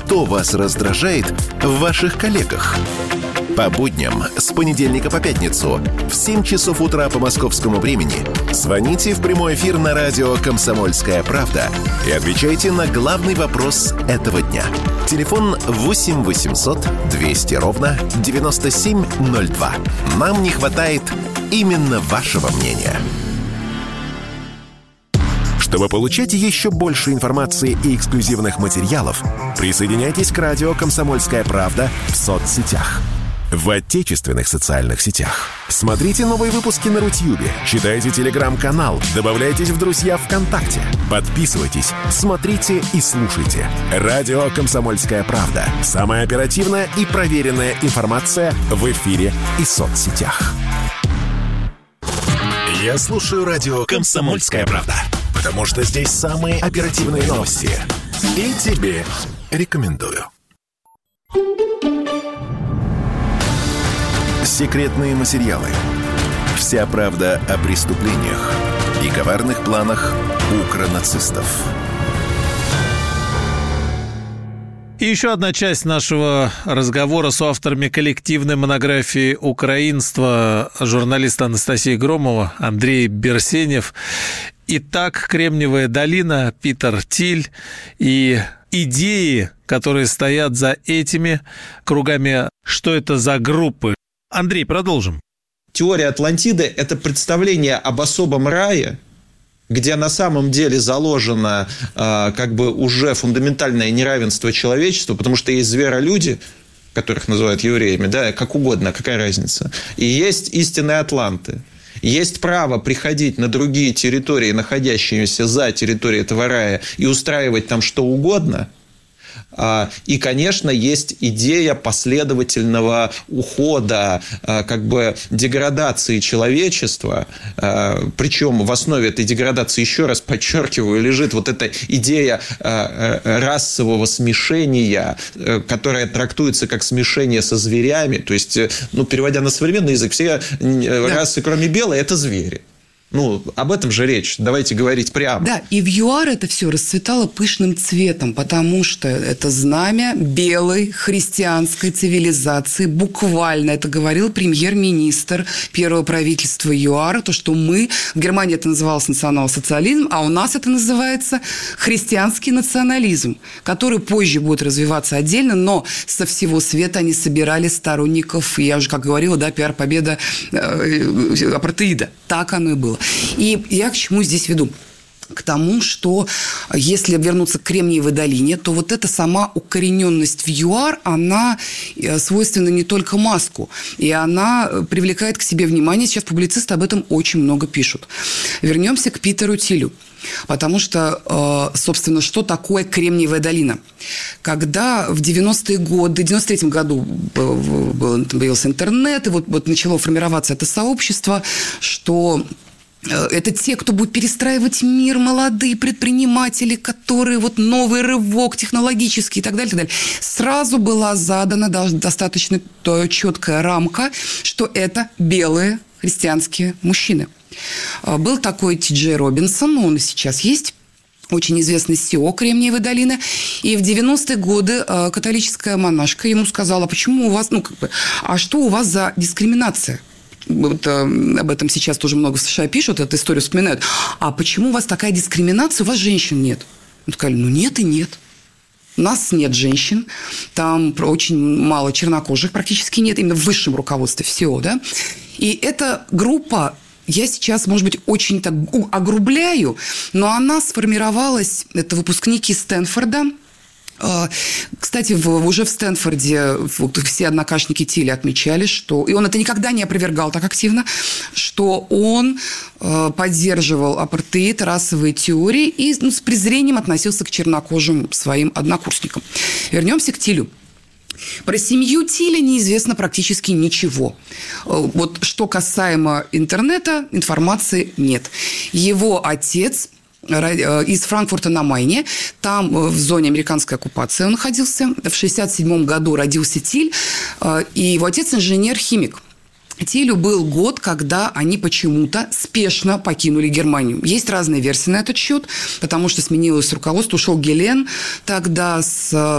что вас раздражает в ваших коллегах. По будням с понедельника по пятницу в 7 часов утра по московскому времени звоните в прямой эфир на радио «Комсомольская правда» и отвечайте на главный вопрос этого дня. Телефон 8 800 200 ровно 9702. Нам не хватает именно вашего мнения. Чтобы получать еще больше информации и эксклюзивных материалов, присоединяйтесь к радио «Комсомольская правда» в соцсетях. В отечественных социальных сетях. Смотрите новые выпуски на Рутьюбе, читайте телеграм-канал, добавляйтесь в друзья ВКонтакте, подписывайтесь, смотрите и слушайте. Радио «Комсомольская правда». Самая оперативная и проверенная информация в эфире и соцсетях. Я слушаю радио «Комсомольская правда», потому что здесь самые оперативные новости. И тебе рекомендую. Секретные материалы. Вся правда о преступлениях и коварных планах укронацистов. И еще одна часть нашего разговора с авторами коллективной монографии «Украинство», журналист Анастасия Громова, Андрей Берсенев. Итак, Кремниевая долина, Питер Тиль и идеи, которые стоят за этими кругами. Что это за группы? Андрей, продолжим. Теория Атлантиды – это представление об особом рае, где на самом деле заложено уже фундаментальное неравенство человечества, потому что есть зверолюди, которых называют евреями, да, как угодно, какая разница. И есть истинные атланты. Есть право приходить на другие территории, находящиеся за территорией этого рая, и устраивать там что угодно. И, конечно, есть идея последовательного ухода, деградации человечества. Причем в основе этой деградации, еще раз подчеркиваю, лежит вот эта идея расового смешения, которая трактуется как смешение со зверями. То есть, переводя на современный язык, все расы, кроме белой, это звери. Об этом же речь. Давайте говорить прямо. Да, и в ЮАР это все расцветало пышным цветом, потому что это знамя белой христианской цивилизации. Буквально это говорил премьер-министр первого правительства ЮАР, то, что в Германии это называлось национал-социализм, а у нас это называется христианский национализм, который позже будет развиваться отдельно, но со всего света они собирали сторонников, я уже, как говорила, пиар-победа апартеида. Так оно и было. И я к чему здесь веду? К тому, что если вернуться к Кремниевой долине, то вот эта сама укорененность в ЮАР, она свойственна не только Маску, и она привлекает к себе внимание. Сейчас публицисты об этом очень много пишут. Вернемся к Питеру Тилю. Потому что, собственно, что такое Кремниевая долина? Когда в 90-е годы, в 93-м году появился интернет, и вот начало формироваться это сообщество, что это те, кто будет перестраивать мир, молодые предприниматели, которые новый рывок технологический и так далее, и так далее. Сразу была задана достаточно четкая рамка, что это белые христианские мужчины. Был такой Ти-Джей Робинсон, он и сейчас есть, очень известный SEO Кремниевой долины. И в 90-е годы католическая монашка ему сказала, почему у вас, а что у вас за дискриминация? Об этом сейчас тоже много в США пишут, эту историю вспоминают. А почему у вас такая дискриминация, у вас женщин нет? Он сказали, нет и нет. У нас нет женщин, там очень мало чернокожих, практически нет, именно в высшем руководстве всего, да. И эта группа, я сейчас, может быть, очень так огрубляю, но она сформировалась, это выпускники Стэнфорда. Кстати, уже в Стэнфорде все однокашники Тиля отмечали, что... И он это никогда не опровергал так активно, что он поддерживал апартеид, расовые теории и с презрением относился к чернокожим своим однокурсникам. Вернемся к Тилю. Про семью Тиля неизвестно практически ничего. Вот что касаемо интернета, информации нет. Его отец из Франкфурта на Майне, там в зоне американской оккупации он находился. В 1967 году родился Тиль, и его отец инженер-химик. Тилю был год, когда они почему-то спешно покинули Германию. Есть разные версии на этот счет, потому что сменилось руководство, ушел Гелен тогда с